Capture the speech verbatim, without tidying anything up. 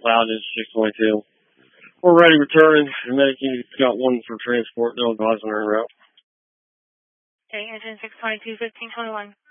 Loud is six twenty-two. We're ready to return. The medic unit got one for transport. No advising en route. Okay, engine six twenty-two, fifteen twenty-one.